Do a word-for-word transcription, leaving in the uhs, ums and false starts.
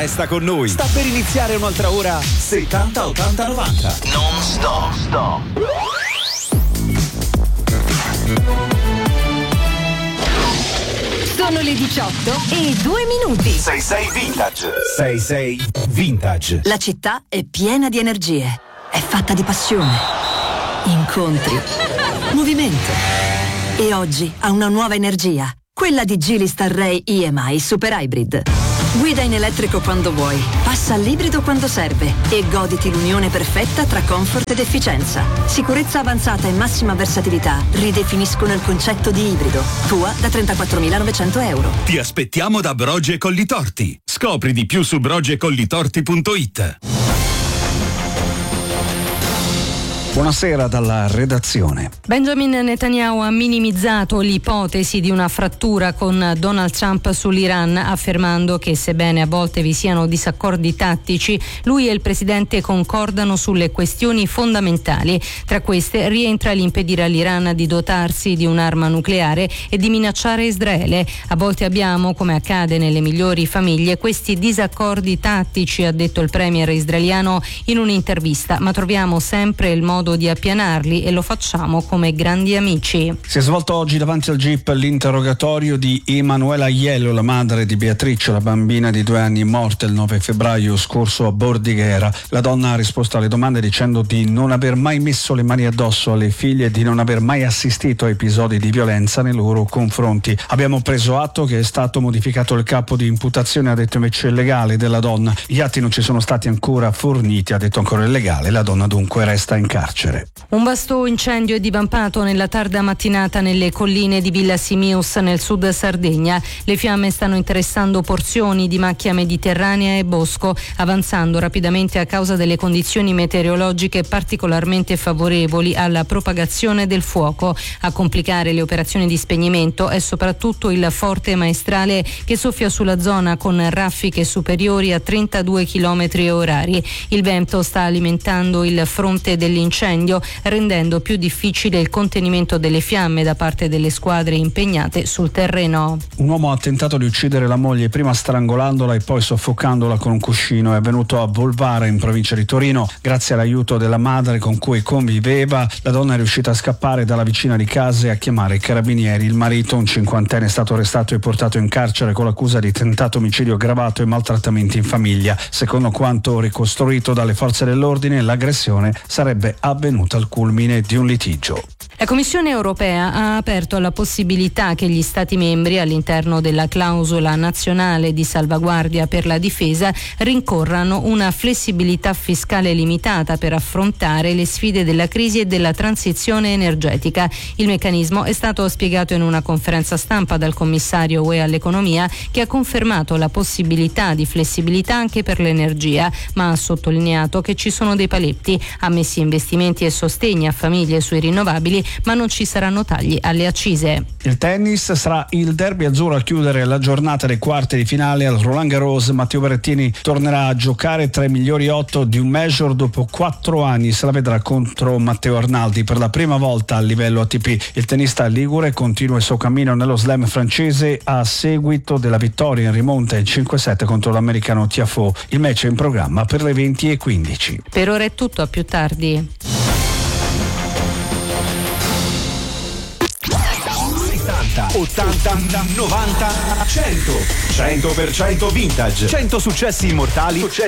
resta con noi. Sta per iniziare un'altra ora settanta ottanta novanta. Non stop, stop. Sono le diciotto e due minuti. sei sei Vintage. sei sei Vintage. La città è piena di energie. È fatta di passione, incontri, movimento. E oggi ha una nuova energia. Quella di Geely Starray E M I Super Hybrid. Guida in elettrico quando vuoi, passa all'ibrido quando serve e goditi l'unione perfetta tra comfort ed efficienza. Sicurezza avanzata e massima versatilità ridefiniscono il concetto di ibrido. Tua da trentaquattromilanovecento euro. Ti aspettiamo da Broge Collitorti. Scopri di più su broge collitorti punto it. Buonasera dalla redazione. Benjamin Netanyahu ha minimizzato l'ipotesi di una frattura con Donald Trump sull'Iran, affermando che sebbene a volte vi siano disaccordi tattici, lui e il presidente concordano sulle questioni fondamentali. Tra queste rientra l'impedire all'Iran di dotarsi di un'arma nucleare e di minacciare Israele. A volte abbiamo, come accade nelle migliori famiglie, questi disaccordi tattici, ha detto il premier israeliano in un'intervista, ma troviamo sempre il modo di appianarli e lo facciamo come grandi amici. Si è svolto oggi davanti al G I P l'interrogatorio di Emanuela Aiello, la madre di Beatrice, la bambina di due anni morta il nove febbraio scorso a Bordighera. La donna ha risposto alle domande dicendo di non aver mai messo le mani addosso alle figlie e di non aver mai assistito a episodi di violenza nei loro confronti. Abbiamo preso atto che è stato modificato il capo di imputazione, ha detto invece il legale della donna. Gli atti non ci sono stati ancora forniti, ha detto ancora il legale. La donna dunque resta in carcere. Un vasto incendio è divampato nella tarda mattinata nelle colline di Villa Simius nel sud Sardegna. Le fiamme stanno interessando porzioni di macchia mediterranea e bosco, avanzando rapidamente a causa delle condizioni meteorologiche particolarmente favorevoli alla propagazione del fuoco. A complicare le operazioni di spegnimento è soprattutto il forte maestrale che soffia sulla zona con raffiche superiori a trentadue chilometri orari. Il vento sta alimentando il fronte dell'incendio, rendendo più difficile il contenimento delle fiamme da parte delle squadre impegnate sul terreno. Un uomo ha tentato di uccidere la moglie, prima strangolandola e poi soffocandola con un cuscino. È avvenuto a Volvara, in provincia di Torino. Grazie all'aiuto della madre con cui conviveva, la donna è riuscita a scappare dalla vicina di casa e a chiamare i carabinieri. Il marito, un cinquantenne, è stato arrestato e portato in carcere con l'accusa di tentato omicidio aggravato e maltrattamenti in famiglia. Secondo quanto ricostruito dalle forze dell'ordine, l'aggressione sarebbe avvenuta al culmine di un litigio. La Commissione europea ha aperto alla possibilità che gli Stati membri, all'interno della clausola nazionale di salvaguardia per la difesa, rincorrano una flessibilità fiscale limitata per affrontare le sfide della crisi e della transizione energetica. Il meccanismo è stato spiegato in una conferenza stampa dal commissario U E all'economia, che ha confermato la possibilità di flessibilità anche per l'energia, ma ha sottolineato che ci sono dei paletti, ammessi investimenti e sostegni a famiglie sui rinnovabili, ma non ci saranno tagli alle accise. Il tennis sarà il derby azzurro a chiudere la giornata dei quarti di finale al Roland Garros. Matteo Berrettini tornerà a giocare tra i migliori otto di un major dopo quattro anni. Se la vedrà contro Matteo Arnaldi per la prima volta a livello A T P. Il tennista ligure continua il suo cammino nello slam francese a seguito della vittoria in rimonta in cinque sette contro l'americano Tiafoe. Il match è in programma per le venti e quindici. Per ora è tutto, a più tardi. ottanta, novanta, cento. cento per cento vintage. cento successi immortali